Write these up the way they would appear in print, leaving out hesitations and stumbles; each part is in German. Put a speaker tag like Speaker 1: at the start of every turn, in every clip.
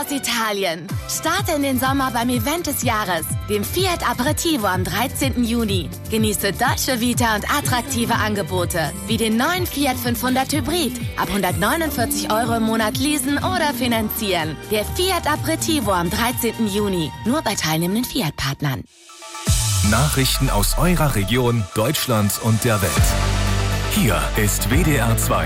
Speaker 1: aus Italien. Starte in den Sommer beim Event des Jahres, dem Fiat Aperitivo am 13. Juni. Genieße Dolce Vita und attraktive Angebote, wie den neuen Fiat 500 Hybrid. Ab 149 € im Monat leasen oder finanzieren. Der Fiat Aperitivo am 13. Juni. Nur bei teilnehmenden Fiat-Partnern.
Speaker 2: Nachrichten aus eurer Region, Deutschland und der Welt. Hier ist WDR 2.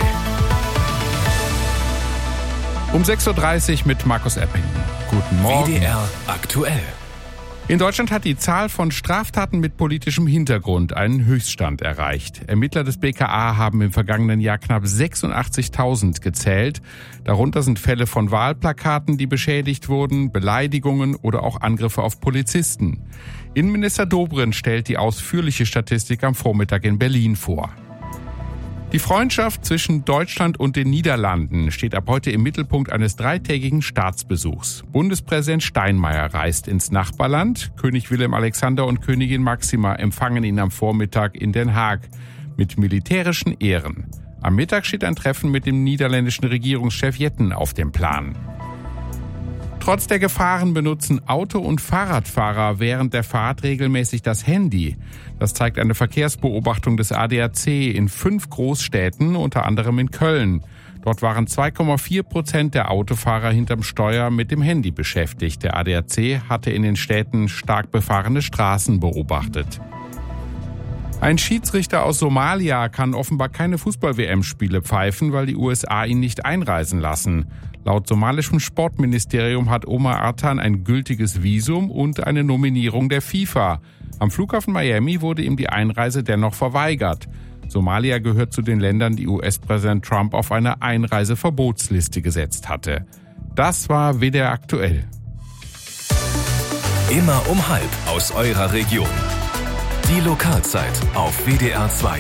Speaker 3: Um 6.30 Uhr mit Markus Epping. Guten Morgen.
Speaker 2: WDR aktuell.
Speaker 3: In Deutschland hat die Zahl von Straftaten mit politischem Hintergrund einen Höchststand erreicht. Ermittler des BKA haben im vergangenen Jahr knapp 86.000 gezählt. Darunter sind Fälle von Wahlplakaten, die beschädigt wurden, Beleidigungen oder auch Angriffe auf Polizisten. Innenminister Dobrindt stellt die ausführliche Statistik am Vormittag in Berlin vor. Die Freundschaft zwischen Deutschland und den Niederlanden steht ab heute im Mittelpunkt eines dreitägigen Staatsbesuchs. Bundespräsident Steinmeier reist ins Nachbarland. König Willem Alexander und Königin Máxima empfangen ihn am Vormittag in Den Haag mit militärischen Ehren. Am Mittag steht ein Treffen mit dem niederländischen Regierungschef Jetten auf dem Plan. Trotz der Gefahren benutzen Auto- und Fahrradfahrer während der Fahrt regelmäßig das Handy. Das zeigt eine Verkehrsbeobachtung des ADAC in 5 Großstädten, unter anderem in Köln. Dort waren 2,4% der Autofahrer hinterm Steuer mit dem Handy beschäftigt. Der ADAC hatte in den Städten stark befahrene Straßen beobachtet. Ein Schiedsrichter aus Somalia kann offenbar keine Fußball-WM-Spiele pfeifen, weil die USA ihn nicht einreisen lassen. Laut somalischem Sportministerium hat Omar Artan ein gültiges Visum und eine Nominierung der FIFA. Am Flughafen Miami wurde ihm die Einreise dennoch verweigert. Somalia gehört zu den Ländern, die US-Präsident Trump auf eine Einreiseverbotsliste gesetzt hatte. Das war WDR aktuell.
Speaker 2: Immer um 12:30 aus eurer Region. Die Lokalzeit auf WDR 2.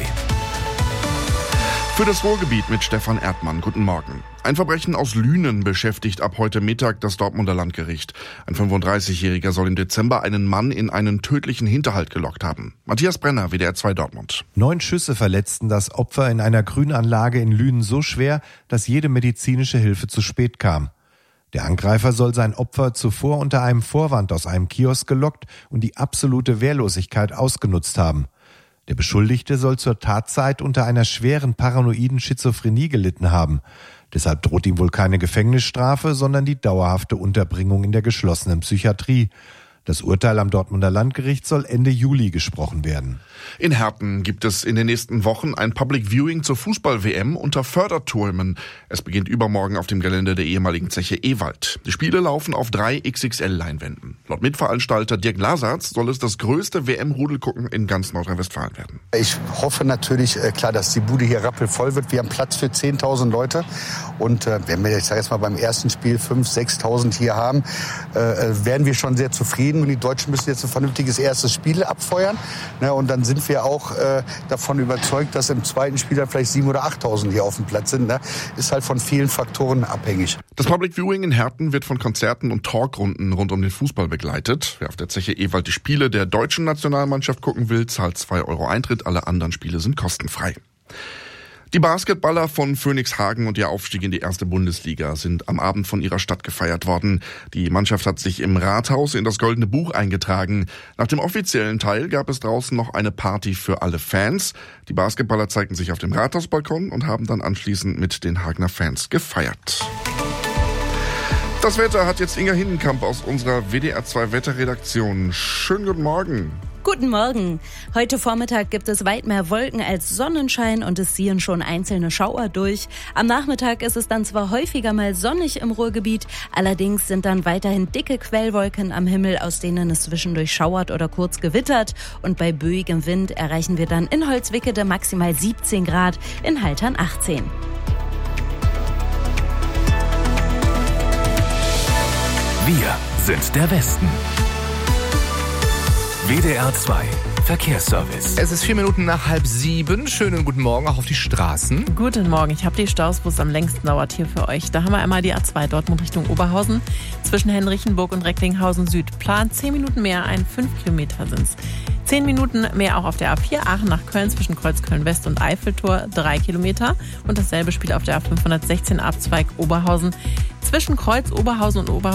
Speaker 4: Für das Ruhrgebiet mit Stefan Erdmann. Guten Morgen. Ein Verbrechen aus Lünen beschäftigt ab heute Mittag das Dortmunder Landgericht. Ein 35-Jähriger soll im Dezember einen Mann in einen tödlichen Hinterhalt gelockt haben. Matthias Brenner, WDR 2 Dortmund.
Speaker 5: 9 Schüsse verletzten das Opfer in einer Grünanlage in Lünen so schwer, dass jede medizinische Hilfe zu spät kam. Der Angreifer soll sein Opfer zuvor unter einem Vorwand aus einem Kiosk gelockt und die absolute Wehrlosigkeit ausgenutzt haben. Der Beschuldigte soll zur Tatzeit unter einer schweren paranoiden Schizophrenie gelitten haben. Deshalb droht ihm wohl keine Gefängnisstrafe, sondern die dauerhafte Unterbringung in der geschlossenen Psychiatrie. Das Urteil am Dortmunder Landgericht soll Ende Juli gesprochen werden.
Speaker 4: In Herten gibt es in den nächsten Wochen ein Public Viewing zur Fußball-WM unter Fördertürmen. Es beginnt übermorgen auf dem Gelände der ehemaligen Zeche Ewald. Die Spiele laufen auf 3 XXL-Leinwänden. Laut Mitveranstalter Dirk Lasatz soll es das größte WM-Rudelgucken in ganz Nordrhein-Westfalen werden.
Speaker 6: Ich hoffe natürlich, klar, dass die Bude hier rappelvoll wird. Wir haben Platz für 10.000 Leute. Und wenn wir, ich sage jetzt mal, beim ersten Spiel 5.000, 6.000 hier haben, werden wir schon sehr zufrieden. Und die Deutschen müssen jetzt ein vernünftiges erstes Spiel abfeuern. Und dann sind wir auch davon überzeugt, dass im zweiten Spiel dann vielleicht 7.000 oder 8.000 hier auf dem Platz sind. Ist halt von vielen Faktoren abhängig.
Speaker 4: Das Public Viewing in Herten wird von Konzerten und Talkrunden rund um den Fußball begleitet. Wer auf der Zeche Ewald die Spiele der deutschen Nationalmannschaft gucken will, zahlt 2 € Eintritt. Alle anderen Spiele sind kostenfrei. Die Basketballer von Phönixhagen und ihr Aufstieg in die erste Bundesliga sind am Abend von ihrer Stadt gefeiert worden. Die Mannschaft hat sich im Rathaus in das Goldene Buch eingetragen. Nach dem offiziellen Teil gab es draußen noch eine Party für alle Fans. Die Basketballer zeigten sich auf dem Rathausbalkon und haben dann anschließend mit den Hagener Fans gefeiert. Das Wetter hat jetzt Inga Hinnenkamp aus unserer WDR 2 Wetterredaktion. Schönen guten Morgen.
Speaker 7: Guten Morgen. Heute Vormittag gibt es weit mehr Wolken als Sonnenschein und es ziehen schon einzelne Schauer durch. Am Nachmittag ist es dann zwar häufiger mal sonnig im Ruhrgebiet, allerdings sind dann weiterhin dicke Quellwolken am Himmel, aus denen es zwischendurch schauert oder kurz gewittert. Und bei böigem Wind erreichen wir dann in Holzwickede maximal 17 Grad, in Haltern 18.
Speaker 2: Wir sind der Westen. WDR 2 Verkehrsservice.
Speaker 8: Es ist 4 Minuten nach 6:30. Schönen guten Morgen auch auf die Straßen.
Speaker 9: Guten Morgen. Ich habe die Staus, wo es am längsten dauert hier für euch. Da haben wir einmal die A2 Dortmund Richtung Oberhausen. Zwischen Henrichenburg und Recklinghausen Süd. Plan 10 Minuten mehr, 5 Kilometer sind's. 10 Minuten mehr auch auf der A4 Aachen nach Köln zwischen Kreuzköln West und Eiffeltor, 3 Kilometer. Und dasselbe spielt auf der A516 Abzweig Oberhausen. Zwischen Kreuz Oberhausen und Oberhausen